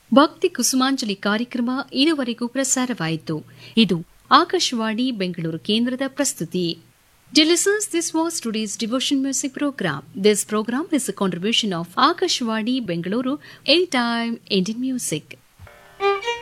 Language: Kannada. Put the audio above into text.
ಭಕ್ತಿ ಕುಸುಮಾಂಜಲಿ ಕಾರ್ಯಕ್ರಮ ಇದುವರೆಗೂ ಪ್ರಸಾರವಾಯಿತು. ಇದು ಆಕಾಶವಾಣಿ ಬೆಂಗಳೂರು ಕೇಂದ್ರದ ಪ್ರಸ್ತುತಿ. Dear listeners, this was today's devotion music program. This program is a contribution of Akashvani Bengaluru Anytime Indian Music.